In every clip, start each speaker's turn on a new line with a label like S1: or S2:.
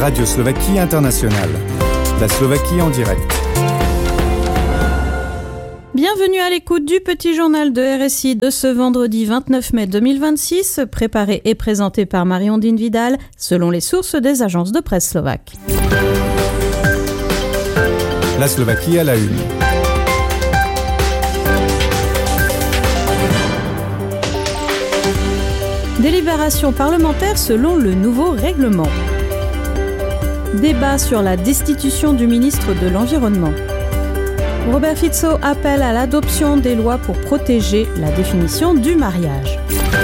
S1: Radio Slovaquie Internationale. La Slovaquie en direct.
S2: Bienvenue à l'écoute du petit journal de RSI de ce vendredi 29 mai 2026, préparé et présenté par Marie-Ondine Vidal, selon les sources des agences de presse slovaques.
S1: La Slovaquie à la une.
S2: Délibération parlementaire selon le nouveau règlement. Débat sur la destitution du ministre de l'Environnement. Robert Fico appelle à l'adoption des lois pour protéger la définition du mariage.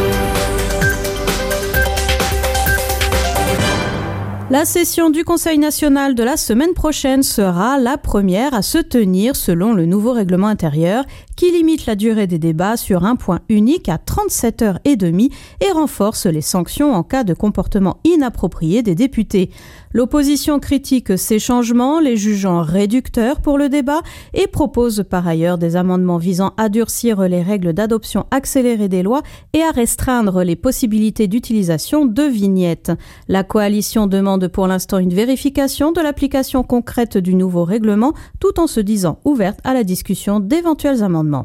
S2: La session du Conseil national de la semaine prochaine sera la première à se tenir selon le nouveau règlement intérieur qui limite la durée des débats sur un point unique à 37h30 et renforce les sanctions en cas de comportement inapproprié des députés. L'opposition critique ces changements, les jugeant réducteurs pour le débat, et propose par ailleurs des amendements visant à durcir les règles d'adoption accélérée des lois et à restreindre les possibilités d'utilisation de vignettes. La coalition demande pour l'instant une vérification de l'application concrète du nouveau règlement, tout en se disant ouverte à la discussion d'éventuels amendements.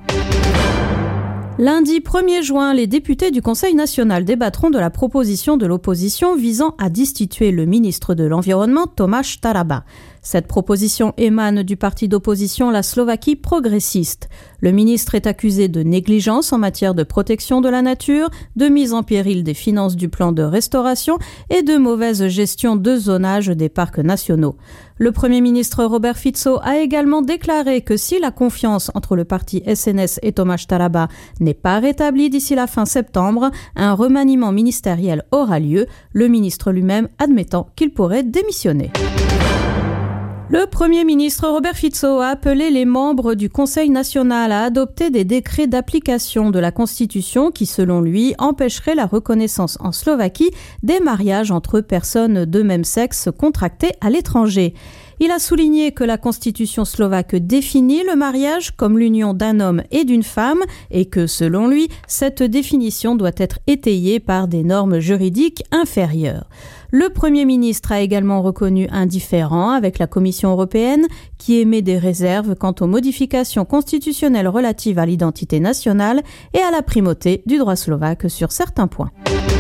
S2: Lundi 1er juin, les députés du Conseil national débattront de la proposition de l'opposition visant à destituer le ministre de l'Environnement, Tomáš Taraba. Cette proposition émane du parti d'opposition La Slovaquie progressiste. Le ministre est accusé de négligence en matière de protection de la nature, de mise en péril des finances du plan de restauration et de mauvaise gestion de zonage des parcs nationaux. Le Premier ministre Robert Fico a également déclaré que si la confiance entre le parti SNS et Tomáš Taraba n'est pas rétablie d'ici la fin septembre, un remaniement ministériel aura lieu, le ministre lui-même admettant qu'il pourrait démissionner. Le Premier ministre Robert Fico a appelé les membres du Conseil national à adopter des décrets d'application de la Constitution qui, selon lui, empêcheraient la reconnaissance en Slovaquie des mariages entre personnes de même sexe contractés à l'étranger. Il a souligné que la Constitution slovaque définit le mariage comme l'union d'un homme et d'une femme et que, selon lui, cette définition doit être étayée par des normes juridiques inférieures. Le Premier ministre a également reconnu un différend avec la Commission européenne qui émet des réserves quant aux modifications constitutionnelles relatives à l'identité nationale et à la primauté du droit slovaque sur certains points.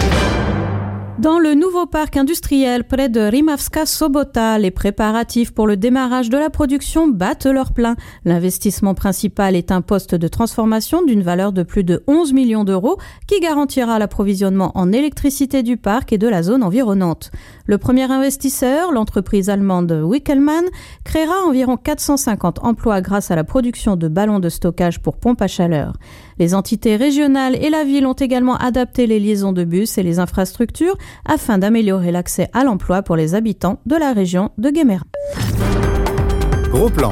S2: Dans le nouveau parc industriel près de Rimavská Sobota, les préparatifs pour le démarrage de la production battent leur plein. L'investissement principal est un poste de transformation d'une valeur de plus de 11 millions d'euros qui garantira l'approvisionnement en électricité du parc et de la zone environnante. Le premier investisseur, l'entreprise allemande Wickelmann, créera environ 450 emplois grâce à la production de ballons de stockage pour pompes à chaleur. Les entités régionales et la ville ont également adapté les liaisons de bus et les infrastructures afin d'améliorer l'accès à l'emploi pour les habitants de la région de Guéméra.
S1: Gros plan.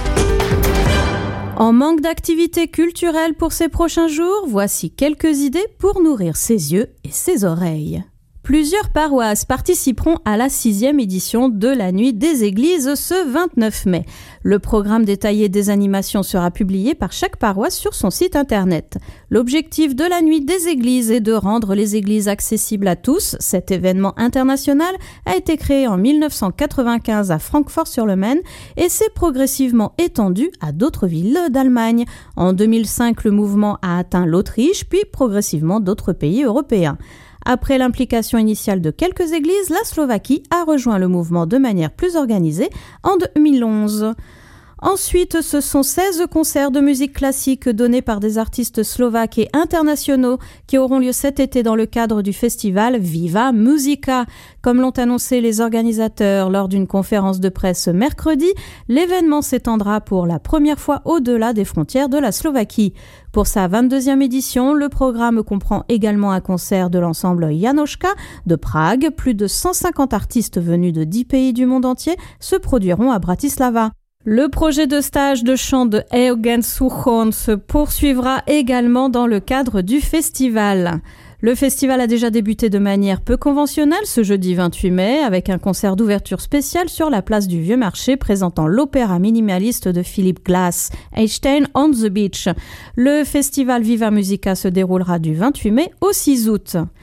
S2: En manque d'activité culturelle pour ces prochains jours, voici quelques idées pour nourrir ses yeux et ses oreilles. Plusieurs paroisses participeront à la 6e édition de la Nuit des Églises ce 29 mai. Le programme détaillé des animations sera publié par chaque paroisse sur son site internet. L'objectif de la Nuit des Églises est de rendre les églises accessibles à tous. Cet événement international a été créé en 1995 à Francfort-sur-le-Main et s'est progressivement étendu à d'autres villes d'Allemagne. En 2005, le mouvement a atteint l'Autriche, puis progressivement d'autres pays européens. Après l'implication initiale de quelques églises, la Slovaquie a rejoint le mouvement de manière plus organisée en 2011. Ensuite, ce sont 16 concerts de musique classique donnés par des artistes slovaques et internationaux qui auront lieu cet été dans le cadre du festival Viva Musica. Comme l'ont annoncé les organisateurs lors d'une conférence de presse mercredi, l'événement s'étendra pour la première fois au-delà des frontières de la Slovaquie. Pour sa 22e édition, le programme comprend également un concert de l'ensemble Janoška de Prague. Plus de 150 artistes venus de 10 pays du monde entier se produiront à Bratislava. Le projet de stage de chant de Eugen Suchon se poursuivra également dans le cadre du festival. Le festival a déjà débuté de manière peu conventionnelle ce jeudi 28 mai avec un concert d'ouverture spécial sur la place du Vieux Marché présentant l'opéra minimaliste de Philip Glass, Einstein on the Beach. Le festival Viva Musica se déroulera du 28 mai au 6 août.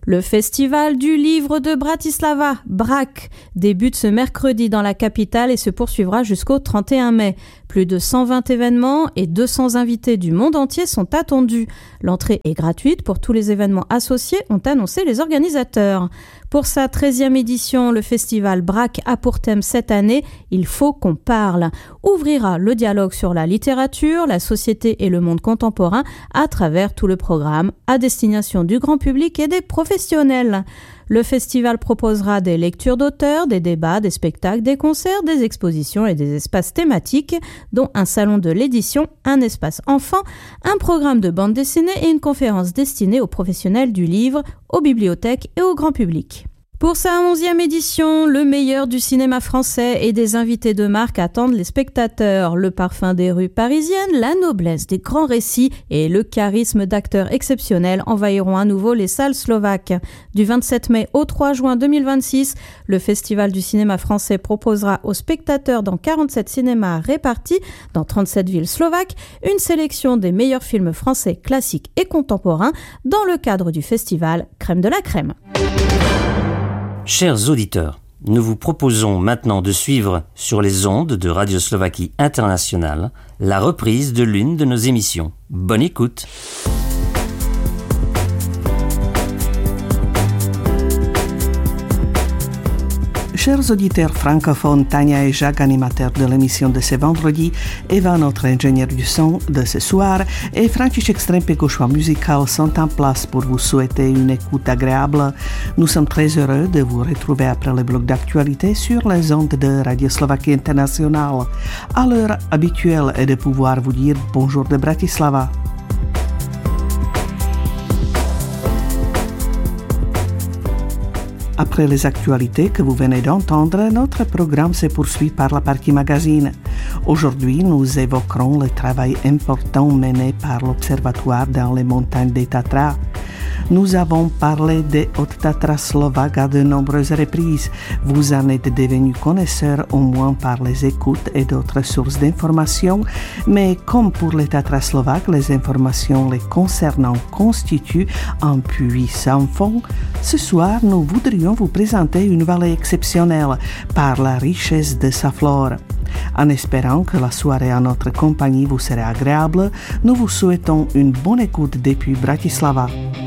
S2: Le festival du livre de Bratislava, BRAC, débute ce mercredi dans la capitale et se poursuivra jusqu'au 31 mai. Plus de 120 événements et 200 invités du monde entier sont attendus. L'entrée est gratuite pour tous les événements associés, ont annoncé les organisateurs. Pour sa 13e édition, le festival BRAC a pour thème cette année « Il faut qu'on parle ». Ouvrira le dialogue sur la littérature, la société et le monde contemporain à travers tout le programme à destination du grand public et des professionnels. Le festival proposera des lectures d'auteurs, des débats, des spectacles, des concerts, des expositions et des espaces thématiques, dont un salon de l'édition, un espace enfant, un programme de bande dessinée et une conférence destinée aux professionnels du livre, aux bibliothèques et au grand public. Pour sa 11e édition, le meilleur du cinéma français et des invités de marque attendent les spectateurs. Le parfum des rues parisiennes, la noblesse des grands récits et le charisme d'acteurs exceptionnels envahiront à nouveau les salles slovaques. Du 27 mai au 3 juin 2026, le Festival du cinéma français proposera aux spectateurs dans 47 cinémas répartis dans 37 villes slovaques une sélection des meilleurs films français classiques et contemporains dans le cadre du festival Crème de la Crème.
S3: Chers auditeurs, nous vous proposons maintenant de suivre sur les ondes de Radio Slovaquie Internationale la reprise de l'une de nos émissions. Bonne écoute!
S4: Chers auditeurs francophones, Tania et Jacques, animateurs de l'émission de ce vendredi, Eva, notre ingénieur du son de ce soir, et František Strempek au choix musical sont en place pour vous souhaiter une écoute agréable. Nous sommes très heureux de vous retrouver après le bloc d'actualité sur les ondes de Radio Slovaquie Internationale. À l'heure habituelle est de pouvoir vous dire bonjour de Bratislava. Après les actualités que vous venez d'entendre, notre programme se poursuit par la partie magazine. Aujourd'hui, nous évoquerons le travail important mené par l'Observatoire dans les montagnes des Tatras. Nous avons parlé des Hautes Tatras slovaques à de nombreuses reprises. Vous en êtes devenus connaisseurs au moins par les écoutes et d'autres sources d'informations, mais comme pour les Tatras slovaques, les informations les concernant constituent un puits sans fond, ce soir, nous voudrions vous présenter une vallée exceptionnelle par la richesse de sa flore. En espérant que la soirée en notre compagnie vous sera agréable, nous vous souhaitons une bonne écoute depuis Bratislava.